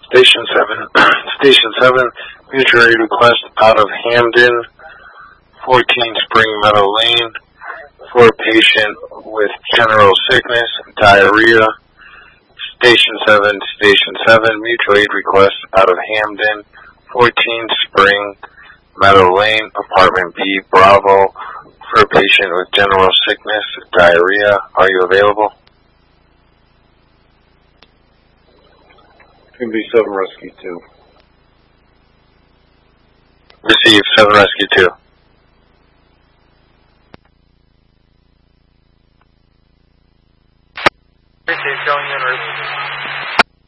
Station 7. Station 7, mutual aid request out of Hamden, 14 Spring Meadow Lane, for a patient with general sickness, diarrhea. Station 7, mutual aid request out of Hamden, 14 Spring Meadow Lane, apartment B, Bravo, for a patient with general sickness, diarrhea. Are you available? Can be 7 Rescue 2. Receive 7 Rescue 2.